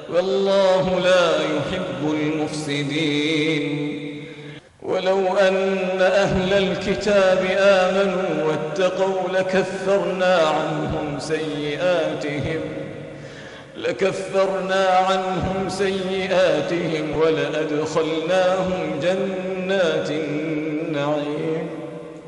والله لا يحب المفسدين. ولو أن أهل الكتاب آمنوا واتقوا لكفرنا عنهم سيئاتهم ولأدخلناهم جنات النعيم.